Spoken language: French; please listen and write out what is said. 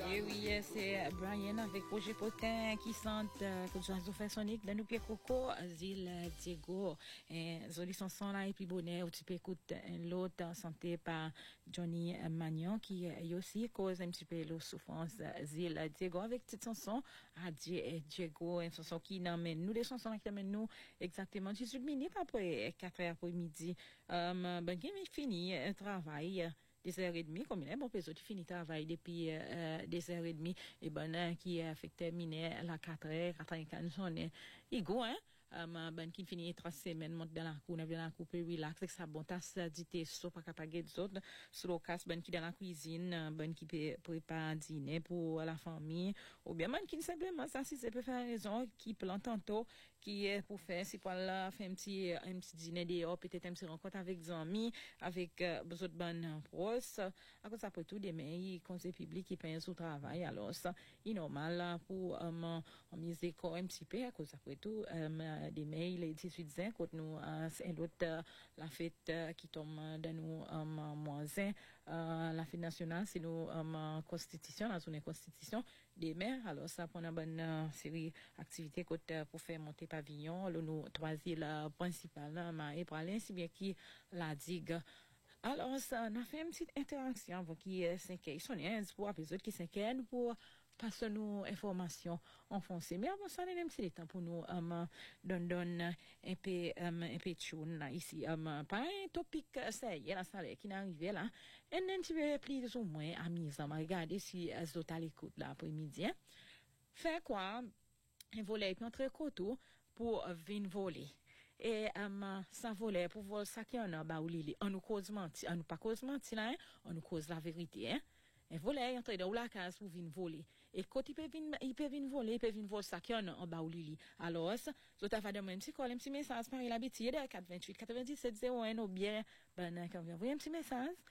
Et oui, c'est Brian avec Roger Potin qui chante que Joazou fait sonique dans nous pieds coco, Zil Diego, Zoli Sanson là et puis bonnet, où tu peux écouter l'autre chanté par Johnny Magnon qui aussi cause un petit peu la souffrance, Zil Diego avec cette chanson, Diego, une chanson qui n'amène nous, des chansons qui amènent nous exactement 18 minutes après 4 heures après-midi. Ben, qui fini un travail. 10h30, comme il est, bon, peut-être fini travail depuis 10h30, et ben, qui a fait terminer la 4h, 4h15, on est, égaux, hein, ben, qui finit 3 semaines, monte dans la cour, dans la cour, puis relax, avec sa bonne tasse, dit, sauf pas capable des autres, sur le casse, ben, qui dans la cuisine, ben, qui prépare un dîner pour la famille, ou bien, ben, qui simplement, ça, si c'est peut faire raison, qui plante tantôt, qui est pour faire, c'est pour là, faire un petit dîner dehors, peut-être un petit rencontre avec des amis, avec, d'autres bonnes pros, à cause après tout, demain, il conseil public qui paye son travail, alors ça, il est normal, pour, miser quoi un petit peu, à cause après tout, demain, il est 18 ans, quand nous, c'est l'autre, la fête, qui tombe dans nous, moisin, la fête nationale, c'est nous, constitution, la zone constitution, demain, alors ça, pour une bonne série d'activités, pour faire monter pavillon, nous, 3 îles principales, et pour aller, si bien qui la digue. Alors, ça, on a fait une petite interaction avec qui s'inquiète. Ils sont pour les autres qui s'inquiètent pour passer nos informations en français. Mais avant ça, on a un petit temps pour nous donner un peu de choses ici. Pas un topic, ça y est, là, ça qui est arrivé là. Et un petit peu plus ou moins amusant. Regardez si les autres à l'écoute là après-midi. Hein. Faire quoi? Un volet, puis entre coteaux pour venir voler. Et ça volait pour voler ça qui en a bah ou lili on nous cause mentir on nous pas cause mentir là hein? On nous cause la vérité hein et voler entrer dans la case pour venir voler et quand il peut venir voler il peut venir voler ça qui en bas ou lili alors ça je t'ai fait demander un petit message par l'habitude 428 97 01 ou bien ben quand vous envoyez un petit message